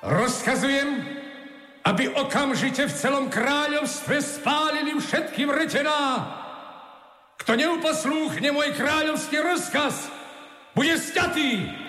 Rozkazujem, aby okamžite v celom kráľovstve spálili všetky vretená. Kto neuposlúchne môj kráľovský rozkaz, bude sťatý.